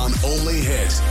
on Only Hit.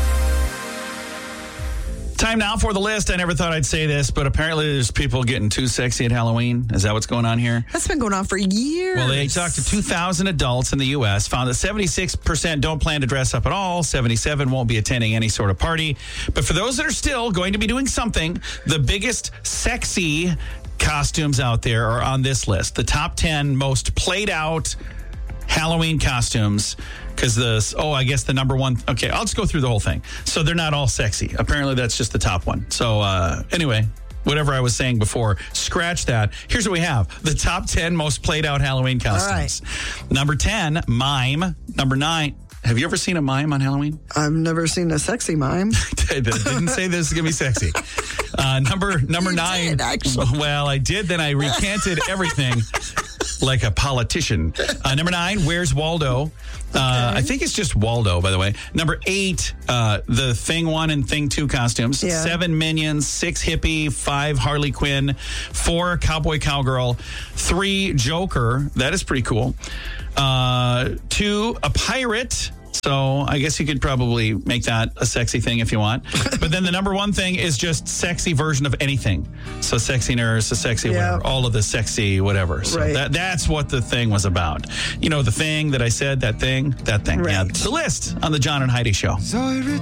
Time now for the list. I never thought I'd say this, but apparently there's people getting too sexy at Halloween. Is that what's going on here? That's been going on for years. Well, they talked to 2,000 adults in the U.S., found that 76% don't plan to dress up at all, 77 won't be attending any sort of party. But for those that are still going to be doing something, the biggest sexy costumes out there are on this list. The top 10 most played out Halloween costumes. Because I guess the number one. Okay, I'll just go through the whole thing. So they're not all sexy. Apparently, that's just the top one. So anyway, whatever I was saying before, scratch that. Here's what we have: the top 10 most played out Halloween costumes. All right. Number 10, mime. Number 9. Have you ever seen a mime on Halloween? I've never seen a sexy mime. I didn't say this is gonna be sexy. Number You 9. did, actually. Well, I did. Then I recanted everything. Like a politician. Number 9, Where's Waldo? I think it's just Waldo, by the way. Number 8, the Thing 1 and Thing 2 costumes. Yeah. 7, Minions. 6, Hippie. 5, Harley Quinn. 4, Cowboy Cowgirl. 3, Joker. That is pretty cool. 2, a pirate. So I guess you could probably make that a sexy thing if you want. But then the number 1 thing is just sexy version of anything. So sexy nurse, a sexy whatever, all of the sexy whatever. So Right. that's what the thing was about. You know, the thing that I said, that thing. Right. Yeah, the list on the John and Heidi Show.